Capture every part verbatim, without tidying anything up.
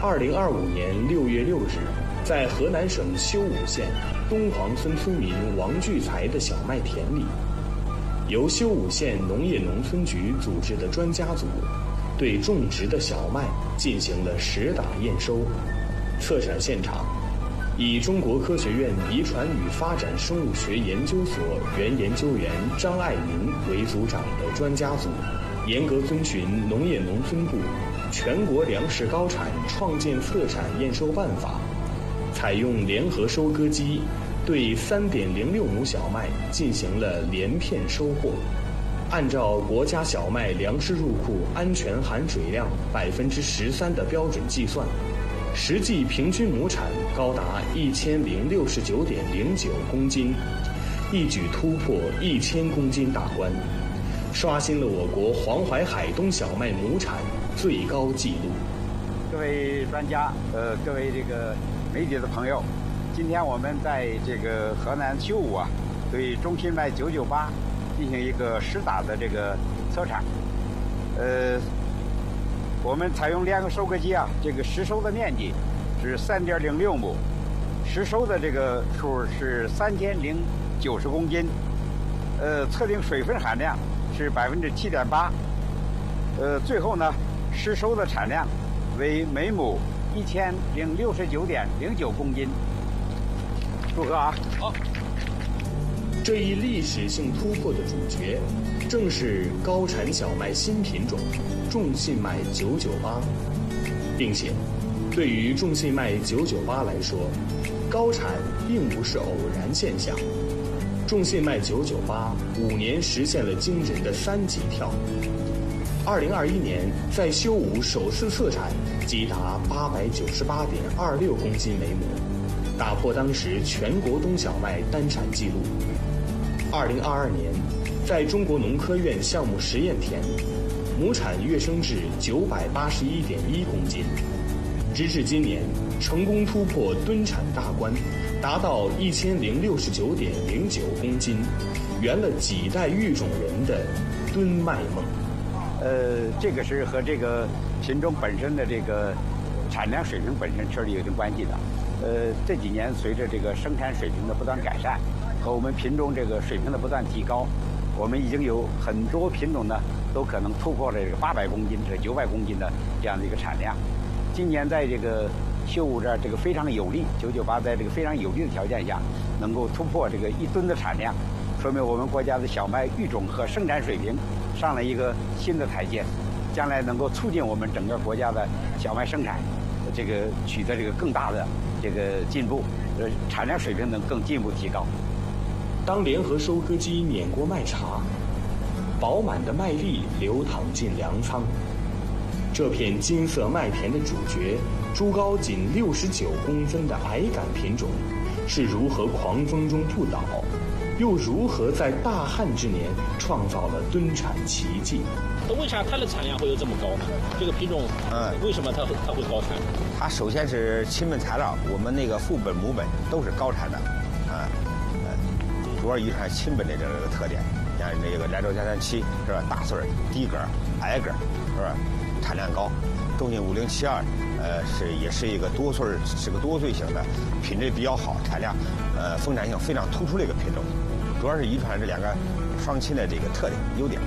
二零二五年六月六日，在河南省修武县东黄村村民王聚才的小麦田里，由修武县农业农村局组织的专家组对种植的小麦进行了实打验收。测产现场以中国科学院遗传与发展生物学研究所原研究员张爱民为组长的专家组，严格遵循农业农村部全国粮食高产创建测产验收办法，采用联合收割机对 三点零六亩小麦进行了连片收获，按照国家小麦粮食入库安全含水量百分之十三的标准计算，实际平均亩产高达一千零六十九点零九公斤，一举突破一千公斤大关，刷新了我国黄淮海东小麦亩产最高纪录。 各位专家，呃，各位这个媒体的朋友，今天我们在这个河南修武啊，对中信麦九九八进行一个实打的这个测产。呃，我们采用联合收割机啊，这个实收的面积是 三点零六亩，实收的这个数是三千零九十公斤，呃，测定水分含量是百分之七点八，呃，最后呢，实收的产量为每亩一千零六十九点零九公斤。祝贺啊！好。 这一历史性突破的主角，正是高产小麦新品种众信麦九九八，并且，对于众信麦九九八来说，高产并不是偶然现象。众信麦九九八五年实现了惊人的三级跳。二零二一年，在修武首次测产即达八百九十八点二六公斤每亩，打破当时全国冬小麦单产记录。二零二二年，在中国农科院项目实验田，亩产跃升至九百八十一点一公斤，直至今年成功突破吨产大关，达到一千零六十九点零九公斤，圆了几代育种人的吨麦梦。 呃，这个是和这个品种本身的这个产量水平本身确实有一定关系的。呃，这几年随着这个生产水平的不断改善，和我们品种这个水平的不断提高，我们已经有很多品种呢都可能突破了这个八百公斤至九百公斤的这样的一个产量。今年在这个修武这儿，这个非常有利，九九八在这个非常有利的条件下，能够突破这个一吨的产量，说明我们国家的小麦育种和生产水平上了一个新的台阶，将来能够促进我们整个国家的小麦生产，这个取得这个更大的这个进步，呃，产量水平能更进一步提高。 当联合收割机碾过麦茬，饱满的麦粒流淌进粮仓，这片金色麦田的主角，株高仅六十九公分的矮杆品种，是如何狂风中不倒，又如何在大旱之年创造了吨产奇迹？ 那为啥它的产量会有这么高呢？这个品种，嗯，为什么它它会高产？ 它首先是亲本材料，我们那个父本母本都是高产的，啊，呃，主要遗传亲本的这个特点，像那个兰州加三七是吧？大穗儿、低根儿、矮根儿，是吧？产量高。中信五零七二，呃，是也是一个多穗儿，是个多穗型的，品质比较好，产量，呃，丰产性非常突出的一个品种，主要是遗传这两个双亲的这个特点优点。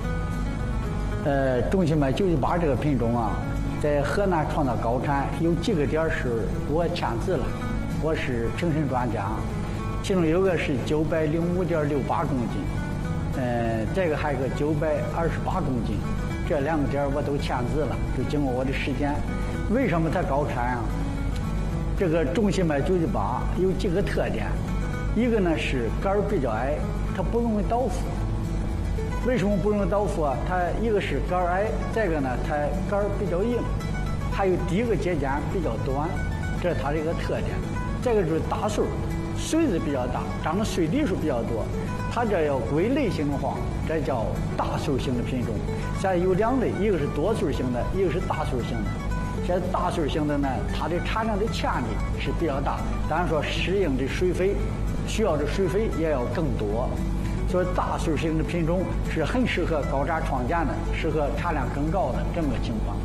呃，众信麦九九八这个品种啊，在河南创造高产有几个点是我签字了，我是评审专家，其中有个是九百零五点六八公斤，呃，这个还有个九百二十八公斤，这两个点我都签字了，就经过我的实践。为什么它高产啊？这个众信麦九九八有几个特点，一个呢是杆儿比较矮，它不容易倒伏。为什么不容易倒伏啊？它一个是杆儿矮，再一个呢，它杆儿比较硬，还有第一个节间比较短，这是它的一个特点。再一个就是大穗儿，穗子比较大，长的穗粒数比较多。它这要归类型的话，这叫大穗型的品种。现在有两类，一个是多穗型的，一个是大穗型的。现在大穗型的呢，它的产量的潜力是比较大，当然说适应的水肥，需要的水肥也要更多。所以大穗型的品种是很适合高产创建的，适合产量更高的这么个情况。